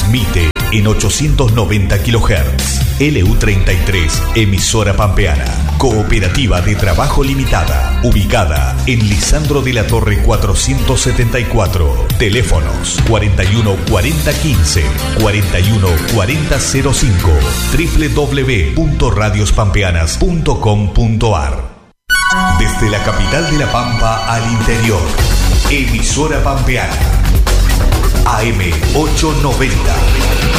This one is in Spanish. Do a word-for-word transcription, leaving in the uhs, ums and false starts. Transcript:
Transmite en ochocientos noventa kilohertz. L U treinta y tres, emisora pampeana. Cooperativa de Trabajo Limitada. Ubicada en Lisandro de la Torre cuatrocientos setenta y cuatro. Teléfonos cuarenta y uno cuarenta quince, cuarenta y uno cuarenta cero cinco. doble u doble u doble u punto radios pampeanas punto com punto a r. Desde la capital de La Pampa al interior. Emisora pampeana. A M ochocientos noventa.